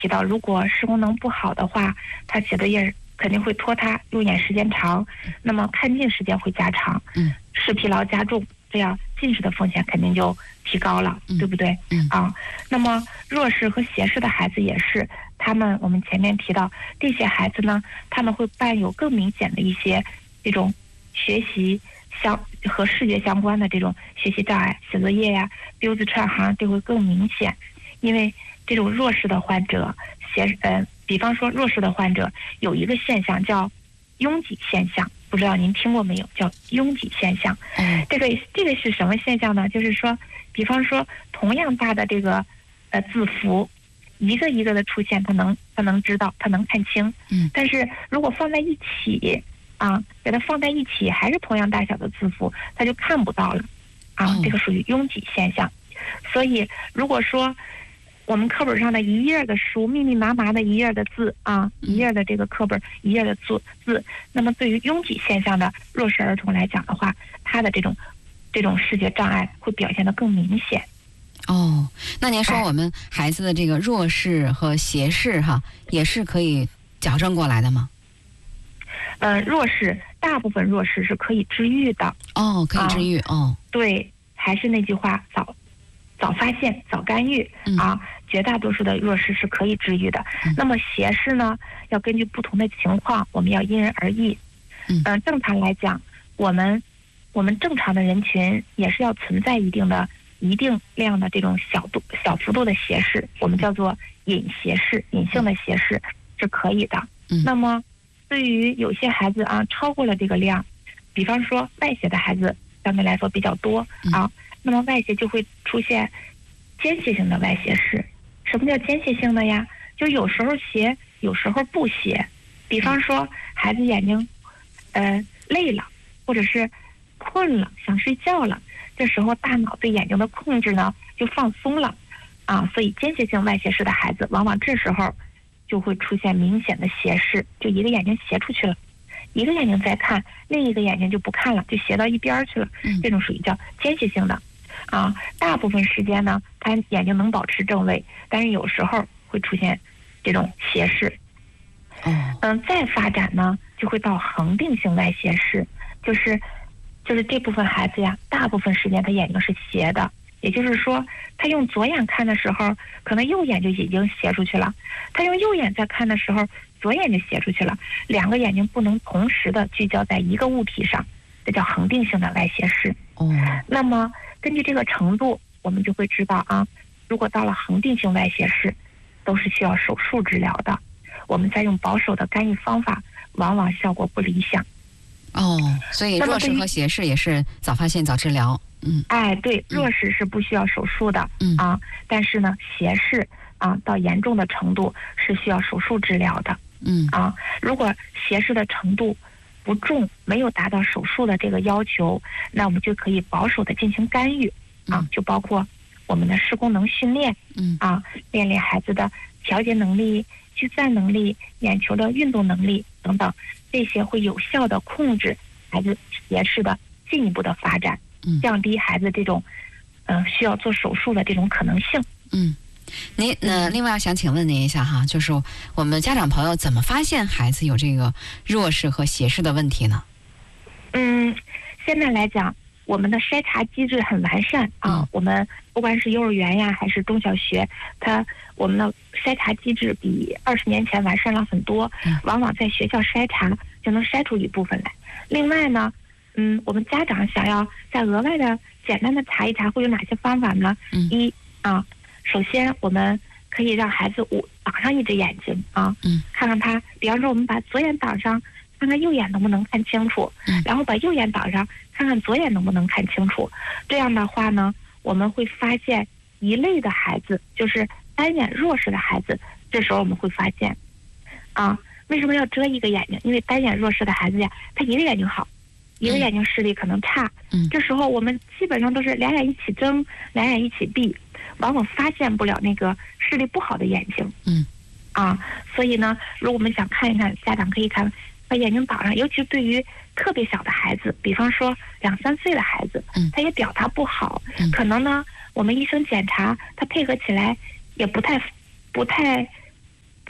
提到，如果视功能不好的话，他写作业肯定会拖沓，用眼时间长，那么看近时间会加长，视疲劳加重，这样近视的风险肯定就提高了，对不对？那么弱视和斜视的孩子也是，我们前面提到这些孩子呢，他们会伴有更明显的一些这种学习和视觉相关的这种学习障碍，写作业呀、溜字串行就会更明显。因为这种弱视的患者，比方说弱视的患者有一个现象叫拥挤现象，不知道您听过没有？叫拥挤现象。这个是什么现象呢？就是说，比方说同样大的这个字符，一个一个的出现，他能知道，他能看清。但是如果放在一起给它放在一起，还是同样大小的字符，他就看不到了这个属于拥挤现象。所以如果说我们课本上的一页的书，密密麻麻的一页的字一页的这个课本一页的字，那么对于拥挤现象的弱视儿童来讲的话，他的这种视觉障碍会表现得更明显。 那您说我们孩子的这个弱视和斜视也是可以矫正过来的吗？ 大部分弱视是可以治愈的。 可以治愈。 对，还是那句话，早发现早干预绝大多数的弱视是可以治愈的。那么斜视呢，要根据不同的情况，我们要因人而异。正常来讲，我们正常的人群也是要存在一定量的这种小幅度的斜视，我们叫做隐斜视，隐性的斜视是可以的。那么对于有些孩子超过了这个量，比方说外斜的孩子相对来说比较多那么外斜就会出现间歇性的外斜视。什么叫间歇性的呀？就有时候斜，有时候不斜。比方说孩子眼睛累了，或者是困了，想睡觉了，这时候大脑对眼睛的控制呢就放松了所以间歇性外斜视的孩子往往这时候就会出现明显的斜视，就一个眼睛斜出去了，一个眼睛在看，另一个眼睛就不看了，就斜到一边去了。这种属于叫间歇性的大部分时间呢，他眼睛能保持正位，但是有时候会出现这种斜视。再发展呢，就会到恒定性外斜视，就是这部分孩子呀，大部分时间他眼睛是斜的，也就是说，他用左眼看的时候，可能右眼就已经斜出去了；他用右眼在看的时候，左眼就斜出去了。两个眼睛不能同时的聚焦在一个物体上，这叫恒定性的外斜视。那么根据这个程度，我们就会知道如果到了恒定性外斜视，都是需要手术治疗的。我们再用保守的干预方法，往往效果不理想。 所以弱视和斜视也是早发现早治疗。 对，弱视是不需要手术的但是呢，斜视到严重的程度是需要手术治疗的。如果斜视的程度不重，没有达到手术的这个要求，那我们就可以保守的进行干预就包括我们的视功能训练练练孩子的调节能力、聚散能力、眼球的运动能力等等，这些会有效的控制孩子斜视的进一步的发展，降低孩子这种需要做手术的这种可能性。 您另外想请问您一下就是我们家长朋友怎么发现孩子有这个弱视和斜视的问题呢？ 现在来讲，我们的筛查机制很完善我们不管是幼儿园呀还是中小学，我们的筛查机制比20年前完善了很多，往往在学校筛查就能筛出一部分来。另外呢，我们家长想要再额外的简单的查一查，会有哪些方法呢？首先我们可以让孩子挡上一只眼睛看看他，比方说我们把左眼挡上，看看右眼能不能看清楚，然后把右眼挡上，看看左眼能不能看清楚。这样的话呢，我们会发现一类的孩子，就是单眼弱视的孩子，这时候我们会发现为什么要遮一个眼睛？因为单眼弱视的孩子呀，他一个眼睛好，一个眼睛视力可能差，这时候我们基本上都是两眼一起睁，两眼一起闭，往往发现不了那个视力不好的眼睛。所以呢，如果我们想看一看，家长可以把眼睛挡上，尤其对于特别小的孩子，比方说2、3岁的孩子，他也表达不好，可能呢，我们医生检查他配合起来也不太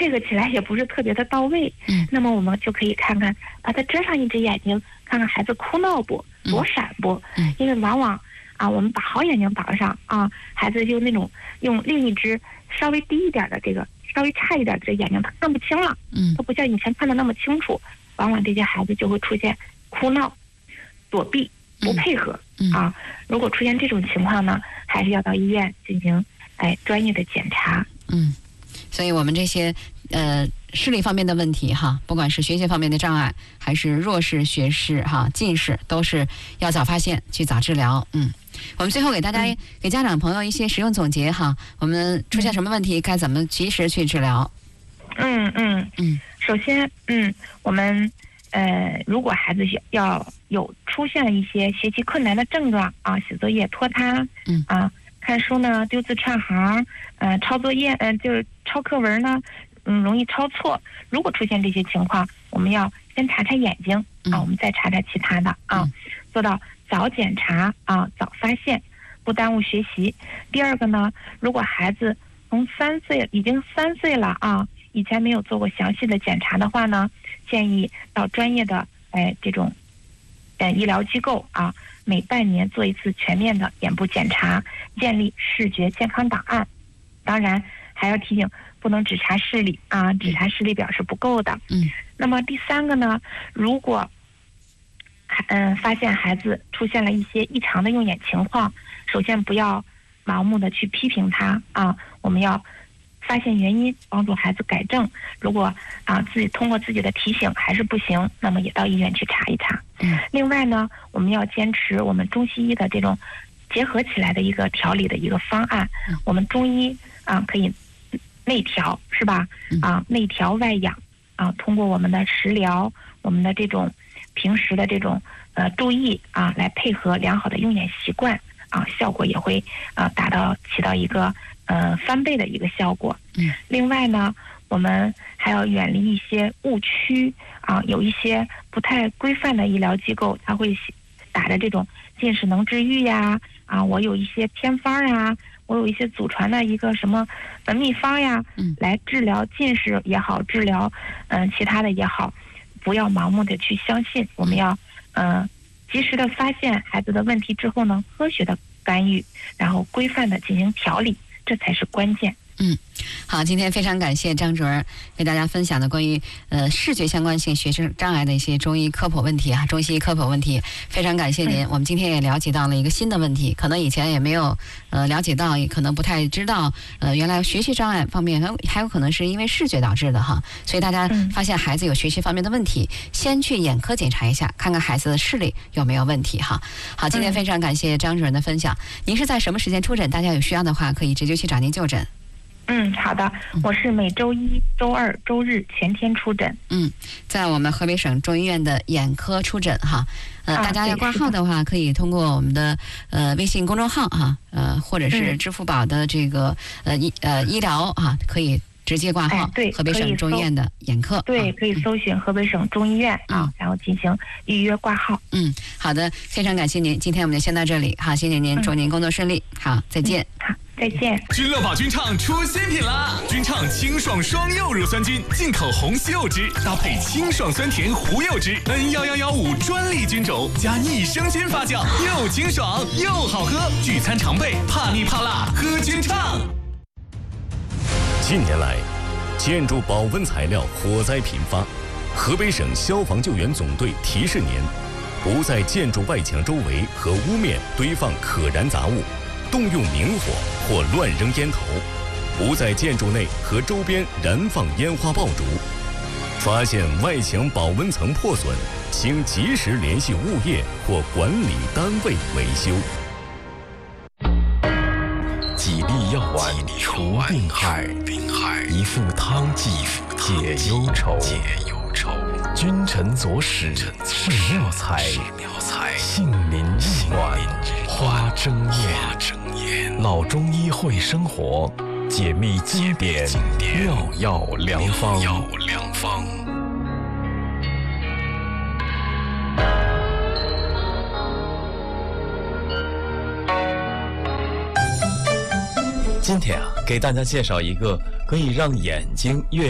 配合起来也不是特别的到位。那么我们就可以看看把它遮上一只眼睛，看看孩子哭闹不，躲闪不。因为往往我们把好眼睛绑上孩子就那种用另一只稍微低一点的这个稍微差一点的眼睛，他看不清了。他不像以前看得那么清楚，往往这些孩子就会出现哭闹、躲避、不配合如果出现这种情况呢，还是要到医院进行专业的检查。 所以我们这些视力方面的问题不管是学习方面的障碍，还是弱视、斜视近视，都是要早发现，去早治疗。我们最后给大家给家长朋友一些实用总结我们出现什么问题该怎么及时去治疗。 首先我们如果孩子要有出现了一些学习困难的症状写作业拖沓看书呢丢字串行抄作业就是抄课文呢容易抄错。如果出现这些情况，我们要先查查眼睛我们再查查其他的做到早检查早发现，不耽误学习。第二个呢，如果孩子从已经3岁了以前没有做过详细的检查的话呢，建议到专业的这种医疗机构每半年做一次全面的眼部检查，建立视觉健康档案。当然还要提醒，不能只查视力只查视力表是不够的。那么第三个呢，如果发现孩子出现了一些异常的用眼情况，首先不要盲目的去批评他我们要发现原因，帮助孩子改正。如果自己通过自己的提醒还是不行，那么也到医院去查一查。另外呢，我们要坚持我们中西医的这种结合起来的一个调理的一个方案。我们中医可以内调，是吧？内调外养通过我们的食疗，我们的这种平时的这种注意来配合良好的用眼习惯效果也会起到一个翻倍的一个效果。另外呢，我们还要远离一些误区有一些不太规范的医疗机构，它会打着这种近视能治愈呀我有一些偏方我有一些祖传的一个什么秘方呀来治疗近视也好，治疗其他的也好，不要盲目的去相信。我们要及时的发现孩子的问题之后呢，科学的干预，然后规范的进行调理，这才是关键。 好，今天非常感谢张主任为大家分享的关于视觉相关性学习障碍的一些中医科普问题中西医科普问题，非常感谢您。我们今天也了解到了一个新的问题，可能以前也没有了解到，也可能不太知道原来学习障碍方面还有可能是因为视觉导致的所以大家发现孩子有学习方面的问题，先去眼科检查一下，看看孩子的视力有没有问题好，今天非常感谢张主任的分享。您是在什么时间出诊？大家有需要的话可以直接去找您就诊。 好的，我是每周一、周二、周日全天出诊。 在我们河北省中医院的眼科出诊大家要挂号的话，可以通过我们的微信公众号或者是支付宝的这个医疗可以直接挂号。对，河北省中医院的眼科。对， 可以搜寻河北省中医院然后进行预约挂号。 好的，非常感谢您，今天我们就先到这里。好，谢谢您，祝您工作顺利。好，再见。 好。再见。 君乐宝君畅出新品啦！君畅清爽双柚乳酸菌，进口红西柚汁，搭配清爽酸甜胡柚汁，N11115专利菌种，加益生菌发酵，又清爽又好喝。聚餐常备，怕腻怕辣，喝君畅。 近年来，建筑保温材料火灾频发，河北省消防救援总队提示您：不在建筑外墙周围和屋面堆放可燃杂物。动用明火或乱扔烟头，不在建筑内和周边燃放烟花爆竹。发现外墙保温层破损，请及时联系物业或管理单位维修。 几粒药丸除病害，一副汤剂解忧愁。君臣佐使是妙才，杏林日暖花争艳。老中医会生活，解密经典妙药良方。今天给大家介绍一个可以让眼睛越